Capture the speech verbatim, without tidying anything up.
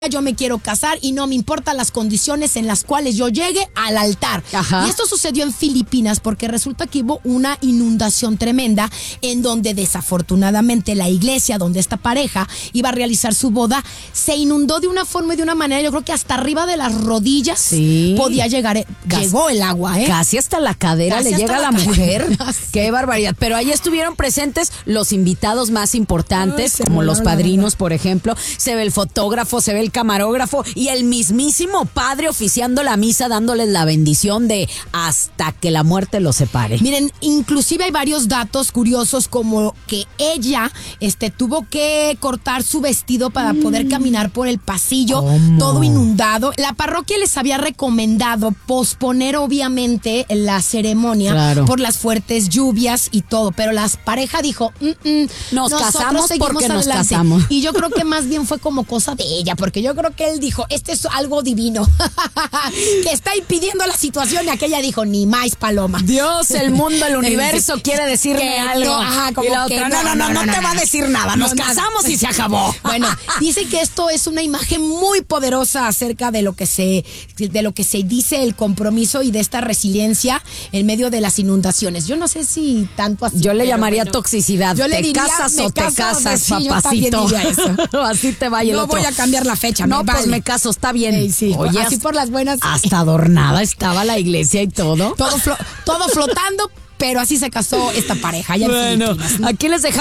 yo me quiero casar y no me importan las condiciones en las cuales yo llegue al altar. Ajá. Y esto sucedió en Filipinas porque resulta que hubo una inundación tremenda en donde desafortunadamente la iglesia donde esta pareja iba a realizar su boda se inundó de una forma y de una manera, yo creo que hasta arriba de las rodillas sí. podía llegar, Casi, llegó el agua, ¿eh? Casi hasta la cadera Casi le llega a la, la mujer. Qué barbaridad. Pero ahí estuvieron presentes los invitados más importantes, Ay, como los padrinos, por ejemplo. Se ve el fotógrafo, se ve el camarógrafo y el mismísimo padre oficiando la misa, dándoles la bendición de hasta que la muerte los separe. Miren, inclusive hay varios datos curiosos como que ella este, tuvo que cortar su vestido para mm. poder caminar por el pasillo, ¿Cómo? todo inundado. La parroquia les había recomendado posponer obviamente la ceremonia claro. por las fuertes lluvias y todo, pero la pareja dijo, mm, mm, nos casamos porque adelante. nos casamos. Y yo creo que más bien fue como cosa de ella, porque yo creo que él dijo, este es algo divino, que está impidiendo la situación, y aquella dijo, ni más paloma. Dios, el mundo, el universo quiere decirme que algo. No, ajá, como y la que otra, no, no, no, no, no, no te va a decir nada, nos no, casamos nada. y se acabó. Bueno, dice que esto es una imagen muy poderosa acerca de lo que se, de lo que se dice el compromiso y de esta resiliencia en medio de las inundaciones. Yo no sé si tanto así. Yo le llamaría bueno, toxicidad. Yo le ¿Te diría, casas o te caso, casas, sí, papacito? Eso. Así te vaya el no otro. voy a cambiar la fecha. No, me pues vale. me caso, está bien. Sí, sí. Oye, así por las buenas. Hasta adornada estaba la iglesia y todo. Todo, flo- todo flotando, pero así se casó esta pareja. Allá bueno, en Filipinas, ¿no? aquí les dejamos.